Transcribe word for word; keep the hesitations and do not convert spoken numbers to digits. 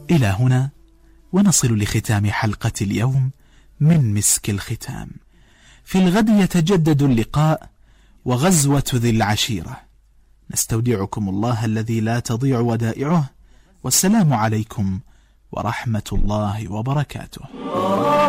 إلى هنا ونصل لختام حلقة اليوم من مسك الختام. في الغد يتجدد اللقاء وغزوة ذي العشيرة. نستودعكم الله الذي لا تضيع ودائعه، والسلام عليكم ورحمة الله وبركاته.